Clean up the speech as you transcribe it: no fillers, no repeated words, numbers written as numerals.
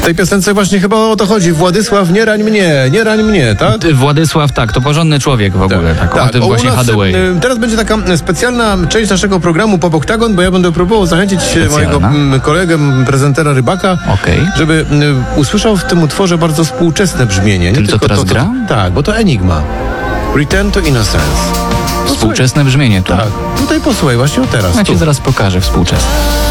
tej piosence właśnie chyba o to chodzi. Władysław, nie rań mnie, tak? Władysław, tak, to porządny człowiek w ogóle. Tak, o tym właśnie Hathaway. Teraz będzie taka specjalna część naszego programu Pop Oktagon, bo ja będę próbował zachęcić mojego kolegę, prezentera Rybaka, żeby usłyszał w tym utworze bardzo współczesne brzmienie. Tym, co teraz gra? Tak, bo to Enigma. Return to Innocence. Współczesne brzmienie to. Tak, tutaj posłuchaj, właśnie o teraz. Ja ci zaraz pokażę współczesne.